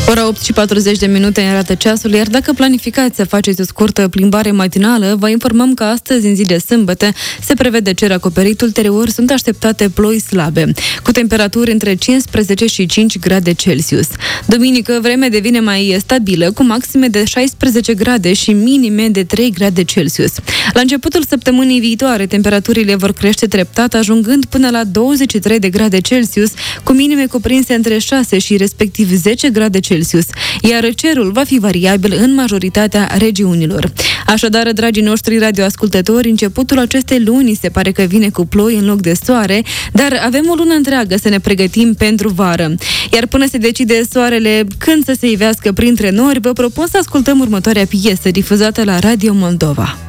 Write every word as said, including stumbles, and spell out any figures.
Ora opt și patruzeci de minute arată ceasul, iar dacă planificați să faceți o scurtă plimbare matinală, vă informăm că astăzi, în zi de sâmbătă, se prevede cer acoperit, ulterior sunt așteptate ploi slabe, cu temperaturi între cincisprezece și cinci grade Celsius. Duminică, vremea devine mai stabilă, cu maxime de șaisprezece grade și minime de trei grade Celsius. La începutul săptămânii viitoare, temperaturile vor crește treptat, ajungând până la douăzeci și trei de grade Celsius, cu minime cuprinse între șase și respectiv zece grade Celsius, iar cerul va fi variabil în majoritatea regiunilor. Așadar, dragii noștri radioascultători, începutul acestei luni se pare că vine cu ploi în loc de soare, dar avem o lună întreagă să ne pregătim pentru vară. Iar până se decide soarele când să se ivească printre nori, vă propun să ascultăm următoarea piesă difuzată la Radio Moldova.